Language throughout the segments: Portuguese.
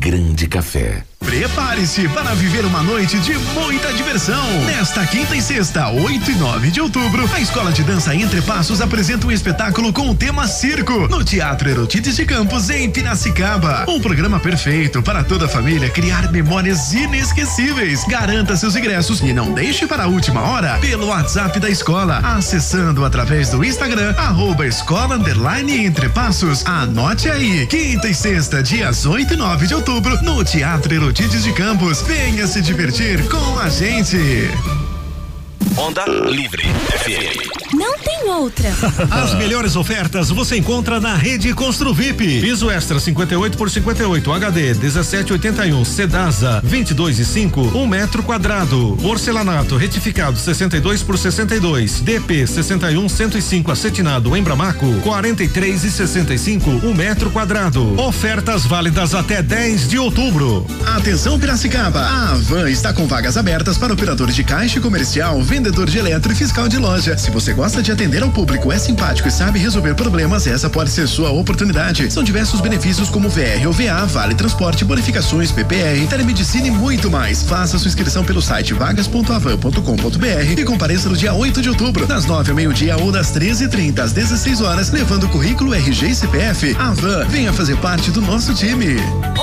grande café. Prepare-se para viver uma noite de muita diversão. Nesta quinta e sexta, 8 e 9 de outubro, a Escola de Dança Entre Passos apresenta um espetáculo com o tema circo no Teatro Erotides de Campos, em Piracicaba. Um programa perfeito para toda a família criar memórias inesquecíveis. Garanta seus ingressos e não deixe para a última hora pelo WhatsApp da escola, acessando através do Instagram, @escola_Entre Passos. Anote aí, quinta e sexta, dias 8 e 9 de outubro, no Teatro Erotides de Campos. Venha se divertir com a gente. Onda Livre FM. Não tem outra. As melhores ofertas você encontra na Rede Construvip. Piso extra 58 por 58, HD 1781, Sedasa 22,5, 1 metro quadrado. Porcelanato retificado 62 por 62, DP 61 105 acetinado em Bramaco 43,65, 1 metro quadrado. Ofertas válidas até 10 de outubro. Atenção Piracicaba, a Avan está com vagas abertas para operadores de caixa comercial, vendedor de eletro e fiscal de loja. Se você gosta de atender ao público, é simpático e sabe resolver problemas, essa pode ser sua oportunidade. São diversos benefícios como VR ou VA, vale transporte, bonificações, PPR, telemedicina e muito mais. Faça sua inscrição pelo site vagas.avan.com.br e compareça no dia 8 de outubro, das 9 ao meio-dia ou das 13h30 às 16 horas, levando o currículo, RG e CPF. Avan, venha fazer parte do nosso time.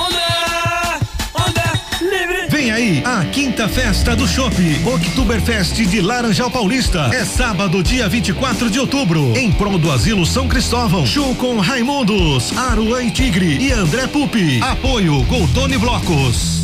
Vem aí a quinta festa do Chopp, Oktoberfest de Laranjal Paulista. É sábado, dia 24 de outubro, em prol do Asilo São Cristóvão. Show com Raimundos, Aruan e Tigre e André Pupi. Apoio Goldoni Blocos.